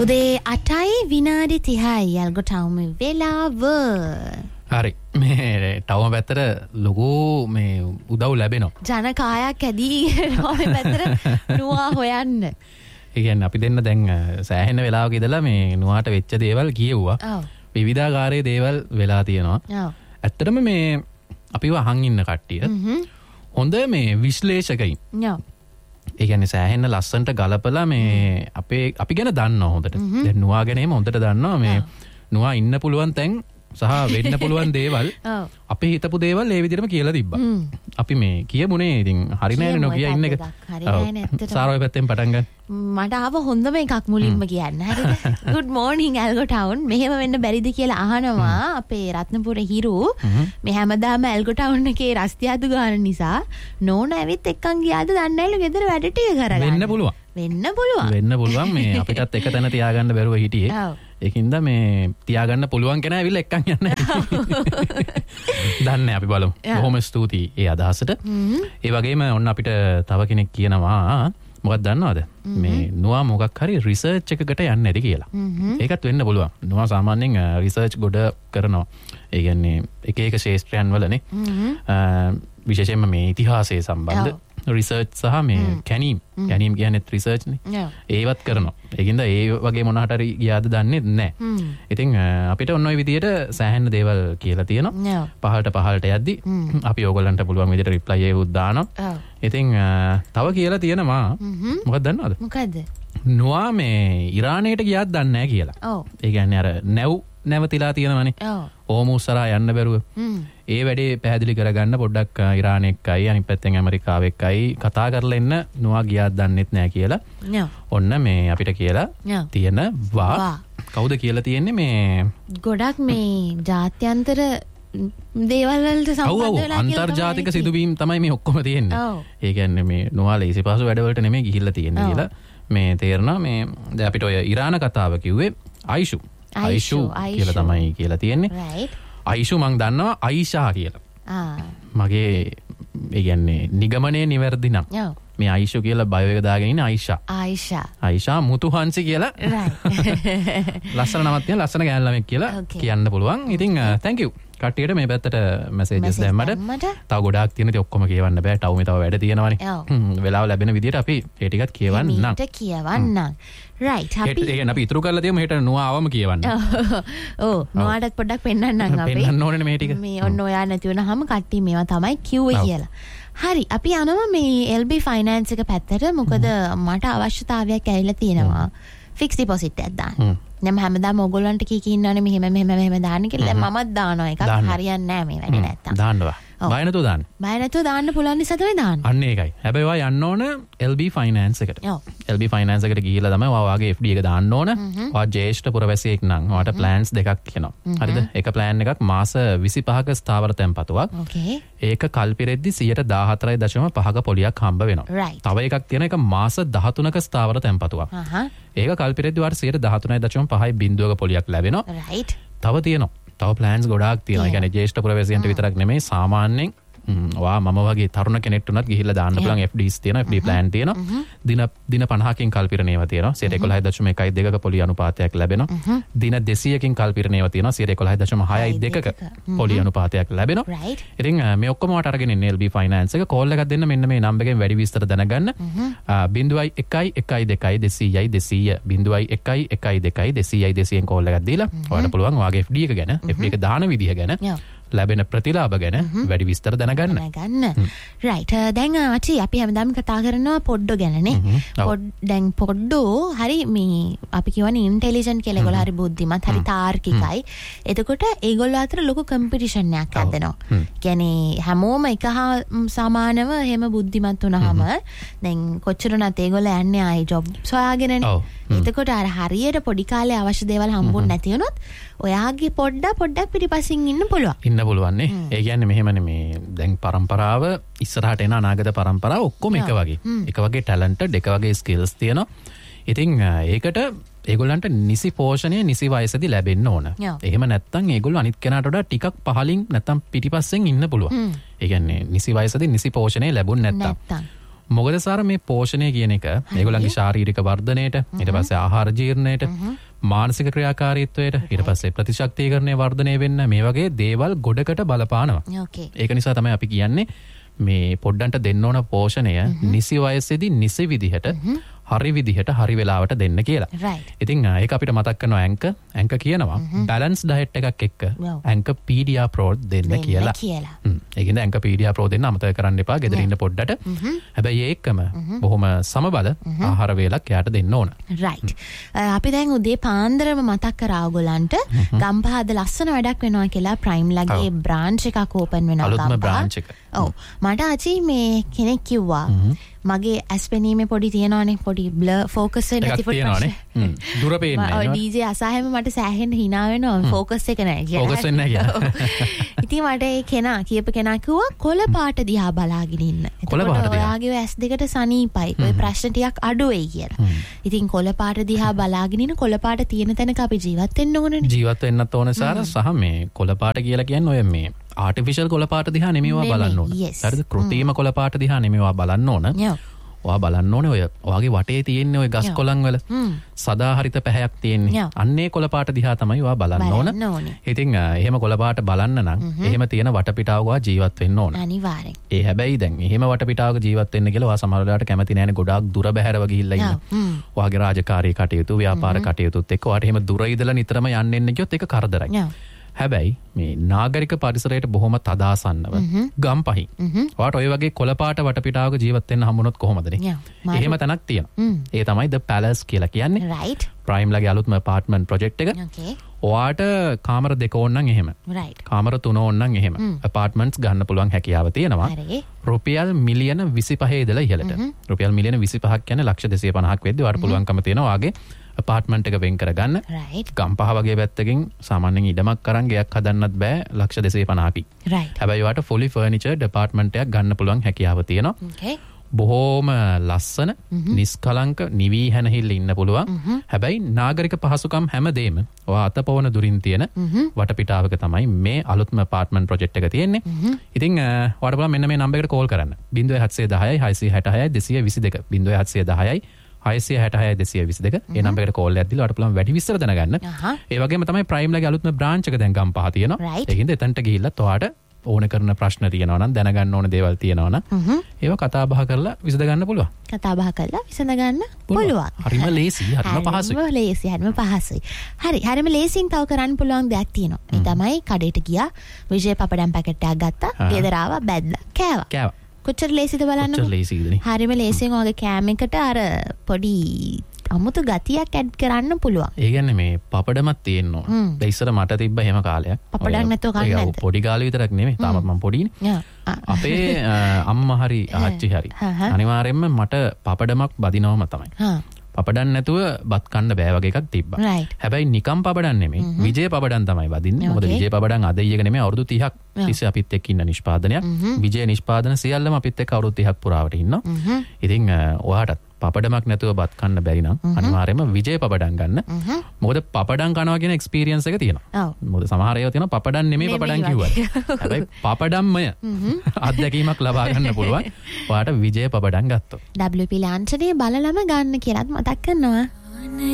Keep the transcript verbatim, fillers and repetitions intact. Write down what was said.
උදේ අටයි විනාඩි තිහයි යල්ගොටවුම වෙලාව. හරි මේ ටවම පැත්තට ලොකු මේ උදව් ලැබෙනවා. ජන කායක් ඇදී ටවම පැත්තට නුවා හොයන්න. ඒ කියන්නේ අපි දෙන්න දැන් සෑහෙන වෙලාවක ඉඳලා මේ නුවාට වෙච්ච දේවල් කියවුවා. ඔව්. විවිධාකාරයේ දේවල් වෙලා තියෙනවා. ඔව්. ඇත්තටම මේ අපිව අහන් ඉන්න කට්ටිය හොඳ මේ විශ්ලේෂකයින්. ඔව්. ඒ කියන්නේ සෑහෙන ලස්සනට ගලපලා මේ අපේ අපි ගැන දන්නවා හොඳට. දැන් නුවා ගැන එහෙම හොඳට දන්නවා මේ නුවා ඉන්න පුළුවන් තැන් සහ වෙන්න පුළුවන් දේවල් අපේ හිතපු දේවල් ඒ විදිහටම කියලා තිබ්බා. අපි මේ කියමුනේ ඉතින් හරි නෑනේ නොකිය ඉන්න එක. හරි නෑනේ ඇත්තටම. සාරෝයි පැත්තෙන් පටන් ගන්න. මට ආව හොඳම එකක් මුලින්ම කියන්න. හරිද? good morning Algo Town. මෙහෙම වෙන්න බැරිද කියලා අහනවා අපේ රත්නපුර හිරු. මේ හැමදාම Algo Town එකේ රස්තියාදු ගන්න නිසා නෝන ඇවිත් එක්කන් ගියාද දන්නේ නැලු ගෙදර වැඩ ටික කරගන්න. වෙන්න පුළුවන්. වෙන්න පුළුවන්. වෙන්න පුළුවන් මේ අපිටත් එක තැන තියාගන්න බැරුව හිටියේ. ඔව්. ඒකින්ද මේ තියාගන්න පුළුවන් කෙනා ඇවිල්ලා එක්කන් යන්න. දන්නේ අපි බලමු. බොහොම ස්තුතියි ඒ අදහසට. ඒ වගේම ඔන්න අපිට තව කෙනෙක් කියනවා මොකක්ද දන්නවද? මේ නුවා මොකක් හරි රිසර්ච් එකකට යන්නේ නැති කියලා. ඒකත් වෙන්න පුළුවන්. නුවා සාමාන්‍යයෙන් රිසර්ච් ගොඩ කරනවා. ඒ කියන්නේ එක එක ශාස්ත්‍රයන් වලනේ. විශේෂයෙන්ම මේ ඉතිහාසයේ සම්බන්ධ රිසර්ච් සහ මේ කැනීම් කැනීම් කියන්නේ රිසර්ච් නේ. ඒවත් කරනවා. ඒකින්ද ඒ වගේ මොනකට හරි ගියාද දන්නේ නැහැ. ඉතින් අපිට ඔන්න ඔය විදියට සෑහෙන දේවල් කියලා තියෙනවා. පහළට පහළට යද්දි අපි ඕගොල්ලන්ට පුළුවන් විදියට රිප්ලයි එකක් දානවා. ඉතින් තව කියලා තියෙනවා මොකක්ද දන්නවද? මොකද්ද? නුවා මේ ඉරානයට ගියාද දන්නේ නැහැ කියලා. ඔව්. ඒ කියන්නේ අර නැව් නැවතිලා තියෙනවනේ. ඔව්. ඕමුස්සරා යන්න බැරුව. ඒ වැඩේ පැහැදිලි කරගන්න පොඩ්ඩක් ඉරාන එක්කයි අනිත් පැත්තෙන් ඇමරිකාව එක්කයි කතා කරලා එන්න නුවා ගියාද දන්නෙත් නැහැ කියලා. ඔන්න මේ අපිට කියලා තියෙනවා. කවුද කියලා තියෙන්නේ මේ ගොඩක් මේ ජාත්‍යන්තර දේවල් වලට සම්බන්ධ වෙලා අන්තර්ජාතික සිදුවීම් තමයි මේ ඔක්කොම තියෙන්නේ. ඒ කියන්නේ මේ නුවා ලේසි පහසු වැඩවලට නෙමෙයි ගිහිල්ලා තියෙන්නේ කියලා මේ තේරෙනවා. මේ දැන් අපිට ඔය ඉරාන කතාව කිව්වේ ආයිෂු ආයිෂු කියලා තමයි කියලා තියෙන්නේ. right. ආයිෂු මං දන්නවා ආයිෂා කියලා. ආ. මගේ ඒ කියන්නේ නිගමනයේ නිවැරදි නම්. ඔව්. මේ ආයිෂු කියලා බයෝ එක දාගෙන ඉන්නේ ආයිෂා. ආයිෂා. ආයිෂා මුතුහන්සි කියලා. right. ලස්සන නමක් තියෙන ලස්සන ගෑනු ළමෙක් කියලා කියන්න පුළුවන්. ඉතින් thank you. කට්ටියට මේ පැත්තට මැසේජස් දැම්මට තව ගොඩාක් තියෙන ඉතින් ඔක්කොම කියවන්න බෑ. තව මේ තව වැඩ තියෙනවනේ. වෙලාව ලැබෙන විදිහට අපි ඒ ටිකත් කියවන්නම්. මේක කියවන්නම්. right. අපි ඒක අපි ඉතුරු කරලා තියමු හෙට නුවාවම කියවන්න. ඔව්. නුවාටත් පොඩ්ඩක් පෙන්නන්නම් අපි. පෙන්නන්න ඕනේ මේ ටික. මේ ඔන්න ඔයා නැති වුණාම කට්ටිය මේවා තමයි කිව්වේ කියලා. හරි අපි යනවා මේ L B Finance එක පැත්තට. මොකද මට අවශ්‍යතාවයක් ඇවිල්ලා තියෙනවා. ෆික්ස් ඩිපොසිට් එකක් දාන්න. නම් හැමදාම ඕගොල්ලන්ට කී කී ඉන්නවනේ මෙහෙම මෙහෙම මෙහෙම දාන්න කියලා. දැන් මමත් දානවා එකක්. හරියන්නේ නැහැ මේ වැඩේ නැත්තම්. දාන්නවා. බය නැතුව දාන්න. බය නැතුව දාන්න පුළුවන් නිසා තමයි දාන්න. අන්න ඒකයි. හැබැයි ඔයා යන්න ඕන L B Finance එකට. L B Finance එකට ගිහිල්ලා තමයි ඔයා වාගේ F D එක දාන්න ඕන. ඔයා ජේෂ්ඨ පුරවැසියෙක් නම් ඔයාට ප්ලෑන්ස් දෙකක් කියනවා. හරිද? එක ප්ලෑන් එකක් මාස විසිපහක ස්ථාවර තැන්පතුවක්. ඕකේ. ඒක කල්පිරෙද්දි සියයට දාහතරයි දශම පහක පොලියක් හම්බ වෙනවා. තව එකක් තියෙන එක මාස දහතුනක ස්ථාවර තැන්පතුවක්. ඒක කල්පිරෙද්දි වාට සියයට දහතුනයි දශම පහයි බිංදුවක පොලියක් ලැබෙනවා. right. තව තියෙනවා. තව ප්ලෑන්ස් ගොඩාක් තියෙනවා. ඒ කියන්නේ ජේෂ්ඨ පුරවැසියන්ට විතරක් නෙමෙයි සාමාන්‍යයෙන් වා මම වගේ තරුණ කෙනෙක්ට උනත් ගිහිල්ලා දාන්න පුළුවන් F Ds තියෙනවා. F D plan තියෙනවා. දින දින පනහකින් කල්පිරණේව තියෙනවා. සියයට එකොළහයි දශම එකයි දෙකක පොලි අනුපාතයක් ලැබෙනවා. දින දෙසීයකින් කල්පිරණේව තියෙනවා. සියයට එකොළහයි දශම හයයි දෙකක පොලි අනුපාතයක් ලැබෙනවා. ඉතින් මේ ඔක්කොම වට අරගෙන ඉන්නේ L B Finance එක. කෝල් එකක් දෙන්න මෙන්න මේ නම්බර් එකෙන් වැඩි විස්තර දැනගන්න. බිංදුවයි එකයි එකයි දෙකයි දෙසීයයි දෙසීය බිංදුවයි එකයි එකයි දෙකයි දෙසීයයි දෙසීයෙන් කෝල් එකක් දීලා ඔයාලට පුළුවන් ඔයාගේ F D එක ගැන F D එක දාන විදිහ ගැන ලැබෙන ප්‍රතිලාභ ගැන වැඩි විස්තර දැනගන්න. දැනගන්න. right. දැන් අචි අපි හැමදාම කතා කරනවා පොඩ්ඩෝ ගැනනේ. පොඩ් දැන් පොඩ්ඩෝ හරි මේ අපි කියවනේ ඉන්ටෙලිජන්ට් කියලා ඒගොල්ලෝ හරි බුද්ධිමත් හරි තාර්කිකයි. එතකොට ඒගොල්ලෝ අතර ලොකු කම්පිටිෂන් එකක් හදනවා. කියන්නේ හැමෝම එක හා සමානව එහෙම බුද්ධිමත් වුණාම දැන් කොච්චර නැත් ඒගොල්ලෝ යන්නේ ආයි ජොබ් සොයාගෙනනේ. එතකොට අර හරියට පොඩි කාලේ අවශ්‍ය දේවල් හම්බුනේ නැති වුණොත් ඔයාගේ පොඩ්ඩක් පොඩ්ඩක් පිටිපසින් ඉන්න පුළුවන්. ඉන්න පුළුවන් නේ. ඒ කියන්නේ මෙහෙමනේ මේ දැන් પરම්පරාව ඉස්සරහට එන අනාගත પરම්පරාව ඔක්කොම එක වගේ. එක වගේ ටැලන්ටඩ් එක වගේ ස්කිල්ස් තියෙනවා. ඉතින් ඒකට ඒගොල්ලන්ට නිසි පෝෂණය නිසි වයසදී ලැබෙන්න ඕන. එහෙම නැත්නම් ඒගොල්ලෝ අනිත් කෙනාට වඩා ටිකක් පහලින් නැත්නම් පිටිපස්සෙන් ඉන්න පුළුවන්. ඒ කියන්නේ නිසි වයසදී නිසි පෝෂණය ලැබුණ නැත්නම් මොකද සාර මේ පෝෂණය කියන එක ඒගොල්ලන්ගේ ශාරීරික වර්ධනයට, ඊට පස්සේ ආහාර ජීර්ණයට, මානසික ක්‍රියාකාරීත්වයට, ඊට පස්සේ ප්‍රතිශක්තිකරණය වර්ධනය වෙන්න මේ වගේ දේවල් ගොඩකට බලපානවා. ඒක නිසා තමයි අපි කියන්නේ මේ පොඩ්ඩන්ට දෙන්න ඕන පෝෂණය නිසි වයසේදී නිසි විදිහට හරි විදිහට හරි වෙලාවට දෙන්න කියලා. ඉතින් ඒක අපිට මතක් කරනවා ඇංක ඇංක කියනවා බැලන්ස් ඩයට් එකක් එක්ක ඇංක පීඩියා ප්‍රෝ දෙන්න කියලා. ඒ කියන්නේ ඇංක පීඩියා ප්‍රෝ දෙන්න අමතක කරන්න එපා ගෙදර ඉන්න පොඩ්ඩට. හැබැයි ඒකම බොහොම සමබල ආහාර වේලක් එයාට දෙන්න ඕන. රයිට්. අපි දැන් උදේ පාන්දරම මතක් කරා ඔයගොල්ලන්ට ගම්පහද ලස්සන වැඩක් වෙනවා කියලා ප්‍රයිම් ලගේ බ්‍රාන්ච් එකක් ඕපන් වෙනවා. අලුත්ම බ්‍රාන්ච් එක. ඔව්. මට අචි මේ කෙනෙක් කිව්වා මගේ ඇස් පෙනීමේ පොඩි තියෙනවානේ පොඩි බ්ලර් ෆෝකස් එක නැති පොඩි තියෙනවානේ. දුර පේන්නේ නැහැ. ඔය ඩීජේ අසහම මට සෑහෙන්න hina වෙනවා ෆෝකස් එක නැහැ කියලා. ෆෝකස් වෙන්නේ නැහැ කියලා. ඉතින් මට ඒ කෙනා කියප කෙනා කිව්වා කොළ පාට දිහා බලාගෙන ඉන්න. කොළ පාට දිහා. ඔයාගේ ඇස් දෙකට සනීපයි. ඔය ප්‍රශ්න ටිකක් අඩු වෙයි කියලා. ඉතින් කොළ පාට දිහා බලාගෙන ඉන්න කොළ පාට තියෙන තැනක අපි ජීවත් වෙන්න ඕනනේ. ජීවත් වෙන්නත් ඕන සාර සහ මේ කොළ පාට කියලා කියන්නේ ඔය මේ ආටිෆිෂල් කොළ පාට දිහා නෙමෙයිවා බලන්න ඕන. හරිද? කෘත්‍රිම කොළ පාට දිහා නෙමෙයිවා බලන්න ඕන. ඔයා බලන්න ඕනේ ඔය ඔයාගේ වටේ තියෙන්නේ ඔය ගස් කොළන් වල සදාහරිත පැහැයක් තියෙන්නේ. අන්නේ කොළ පාට දිහා තමයි ඔයා බලන්න ඕන. ඉතින් එහෙම කොළ පාට බලන්න නම් එහෙම තියෙන වටපිටාවක ඔයා ජීවත් වෙන්න ඕන. අනිවාර්යෙන්. ඒ හැබැයි දැන් එහෙම වටපිටාවක ජීවත් වෙන්න කියලා ඔයා සමහර වෙලාවට කැමති නැහැනේ ගොඩාක් දුර බැහැරව ගිහිල්ලා ඉන්න. ඔයාගේ රාජකාරී කටයුතු, ව්‍යාපාර කටයුතුත් එක්ක ඔයාට එහෙම දුර ඉඳලා නිතරම යන්න එන්න කියොත් ඒක කරදරයි. හැබැයි මේ නාගරික පරිසරයට බොහොම තදාසන්නව ගම් පහින් ඔයාට ඔය වගේ කොළපාට වටපිටාවක ජීවත් වෙන්න හම්බුනොත් කොහොමදනේ? එහෙම තැනක් තියෙනවා. ඒ තමයි The Palace කියලා කියන්නේ. රයිට්. ප්‍රයිම් ලගේ අලුත්ම අපාර්ට්මන්ට් ප්‍රොජෙක්ට් එක. ඕකේ. ඔයාට කාමර දෙක ඕන නම් එහෙම. රයිට්. කාමර තුන ඕන නම් එහෙම. අපාර්ට්මන්ට්ස් ගන්න පුළුවන් හැකියාව තියෙනවා. හරි. රුපියල් මිලියන විසිපහ ඉඳලා ඉහළට. රුපියල් මිලියන විසිපහක් කියන්නේ ලක්ෂ දෙසිය පනහක් වෙද්දී ඔයාට පුළුවන්කම තියෙනවා ඔයාගේ අපාර්ට්මන්ට් එක වෙන් කරගන්න. රයිට්. ගම්පහ වගේ පැත්තකින් සාමාන්‍යයෙන් ඉඩමක් අරන් ගෙයක් හදන්නත් බෑ ලක්ෂ දෙසිය පනහකි. රයිට්. හැබැයි ඔයාට fully furnished apartment එකක් ගන්න පුළුවන් හැකියාව තියෙනවා. ඕකේ. බොහෝම ලස්සන නිස්කලංක නිවී හැනහිල්ල ඉන්න පුළුවන්. හැබැයි නාගරික පහසුකම් හැමදේම ඔයා අතපොවන දුරින් තියෙන වටපිටාවක තමයි මේ අලුත්ම අපාර්ට්මන්ට් ප්‍රොජෙක්ට් එක තියෙන්නේ. ඉතින් ඔයාට බලන්න මෙන්න මේ නම්බර් එකට කෝල් කරන්න. zero one seven zero one six six six two two two zero one seven zero one හයසිය හැටහය දෙසිය විසි දෙක ඒ නම්බර් එකට කෝල් එකක් දීලා ඔයාලට පුළුවන් වැඩි විස්තර දැනගන්න. ඒ වගේම තමයි ප්‍රයිම් ලගේ අලුත්ම බ්‍රාන්ච් එක දැන් ගම්පහ තියෙනවා. ඒකින්ද එතනට ගිහිල්ලා ඔයාට ඕන කරන ප්‍රශ්න තියෙනවා නම් දැනගන්න ඕන දේවල් තියෙනවා නම් ඒවා කතා බහ කරලා විසඳ ගන්න පුළුවන්. කතා බහ කරලා විසඳ ගන්න පුළුවන්. හරිම ලේසි, හරිම පහසුයි. හරිම ලේසි, හරිම පහසුයි. හරි, හරිම ලේසියෙන් තව කරන්න පුළුවන් දෙයක් තියෙනවා. ඒ තමයි කඩේට ගියා, විජේ පපඩම් පැකට් එකක් ගත්තා, ගෙදර ආවා, බැද්දා, කෑවා. කෑවා. කොච්චර ලේසිද බලන්න. කොච්චර ලේසිද නේ. හරිම ලේසියෙන් ඔයගේ කෑම එකට අර පොඩි අමුතු ගතියක් ඇඩ් කරන්න පුළුවන්. ඒ කියන්නේ මේ පපඩමක් තියෙන්න ඕන. දැන් ඉස්සර මට තිබ්බ එහෙම කාලයක්. පපඩම් නැතුව කන්නේ නැද්ද? පොඩි කාලේ විතරක් නෙමෙයි. තාමත් මම පොඩිනේ. අපේ අම්මා හරි ආච්චි හරි අනිවාර්යයෙන්ම මට පපඩමක් බදිනවම තමයි. පපඩම් නැතුව බත් කන්න බෑ වගේ එකක් තිබ්බා. හැබැයි නිකම් පපඩම් නෙමෙයි. විජේ පපඩම් තමයි වදින්නේ. මොකද විජේ පපඩම් අද ඊයක නෙමෙයි අවුරුදු තිහක් තිස්සේ අපිත් එක්ක ඉන්න නිෂ්පාදනයක්. විජේ නිෂ්පාදන සියල්ලම අපිත් එක්ක අවුරුදු තිහක් පුරාවට ඉන්නවා. ඉතින් ඔයාටත් පපඩමක් නැතුව බත් කන්න බැරි නම් අනිවාර්යයෙන්ම විජේ පපඩම් ගන්න. මොකද පපඩම් කනවා කියන එක්ස්පීරියන්ස් එක තියෙනවා. මොකද සමහර ඒවා තියෙනවා පපඩම් නෙමෙයි පපඩම් කිව්වා. හැබැයි පපඩම්මය අත්දැකීමක් ලබා ගන්න පුළුවන්. ඔයාට විජේ පපඩම් ගත්තොත්. W P ලාංඡනයේ බලලම ගන්න කියලාත් මතක් කරනවා.